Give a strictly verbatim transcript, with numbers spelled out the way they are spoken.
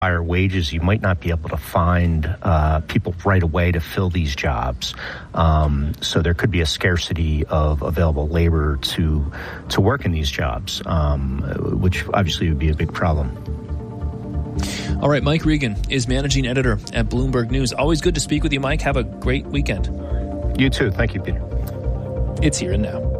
higher wages, you might not be able to find uh, people right away to fill these jobs. Um, so there could be a scarcity of available labor to to work in these jobs, um, which obviously would be a big problem. All right, Mike Regan is managing editor at Bloomberg News. Always good to speak with you, Mike. Have a great weekend. You too. Thank you, Peter. It's Here and Now.